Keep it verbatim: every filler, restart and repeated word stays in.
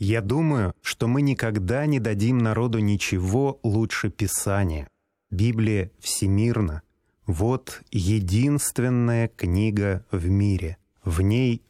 Я думаю, что мы никогда не дадим народу ничего лучше Писания. Библия всемирна. Вот единственная книга в мире. В ней